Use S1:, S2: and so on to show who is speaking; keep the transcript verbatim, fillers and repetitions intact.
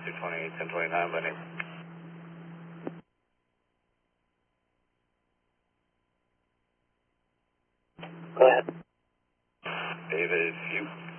S1: two twenty, ten twenty-nine by name.
S2: Go ahead.
S1: David, you